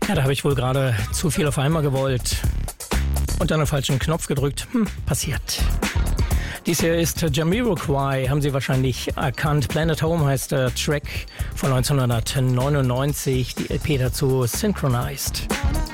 Ja, da habe ich wohl gerade zu viel auf einmal gewollt und dann den falschen Knopf gedrückt. Passiert. Dies hier ist Jamiroquai, haben Sie wahrscheinlich erkannt. Planet Home heißt der Track von 1999, die LP dazu Synchronized.